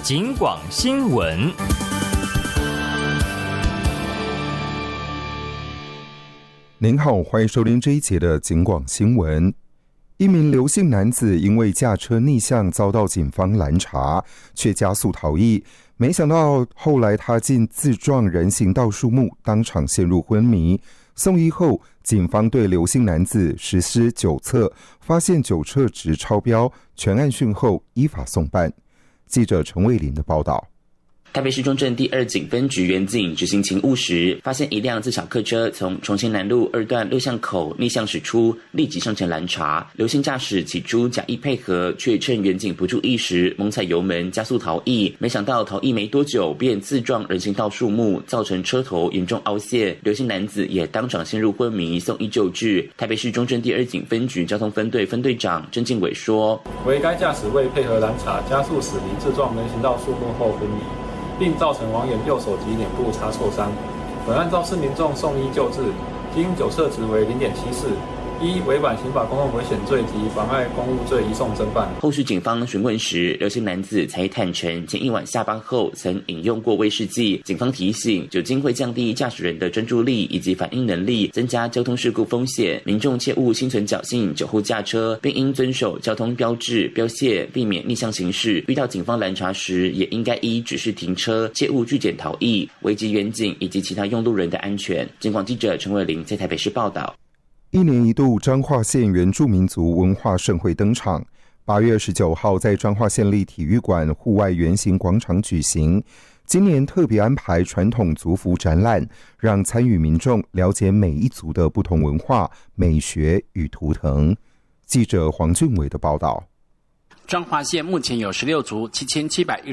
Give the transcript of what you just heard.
警广新闻。 您好，欢迎收听这一节的警广新闻。一名刘姓男子因为驾车逆向遭到警方拦查，却加速逃逸。没想到后来他竟自撞人行道树木，当场陷入昏迷。送医后，警方对刘姓男子实施酒测，发现酒测值超标，全案讯后依法送办。记者陈卫林的报道。 台北市中正第2警分局员警执行勤务时，发现一辆自小客车从重庆南路2段6巷口逆向驶出，立即上前拦查。刘姓驾驶起初假意配合，却趁员警不注意时猛踩油门加速逃逸。没想到逃逸没多久，便自撞人行道树木，造成车头严重凹陷。刘姓男子也当场陷入昏迷，送医救治。台北市中正第2警分局交通分队分队长郑敬伟说：“ 为该驾驶为配合拦查，加速驶离自撞人行道树木后昏迷，并造成王眼右手及脸部擦挫伤。本案肇事民众送医救治，经酒测值为0.74，依违反刑法公共危险罪及妨碍公务罪移送侦办。” 后续警方询问时，刘姓男子才坦承前一晚下班后曾饮用过威士忌。警方提醒，酒精会降低驾驶人的专注力以及反应能力，增加交通事故风险。民众切勿心存侥幸酒后驾车，并应遵守交通标志标线，避免逆向行驶。遇到警方拦查时，也应该依指示停车，切勿拒检逃逸，危及员警以及其他用路人的安全。警广记者陈伟玲在台北市报道。 一年一度彰化县原住民族文化盛会登场，8月29号在彰化县立体育馆户外圆形广场举行。今年特别安排传统族服展览，让参与民众了解每一族的不同文化、美学与图腾。记者黄俊伟的报道。 彰化县目前有16族7710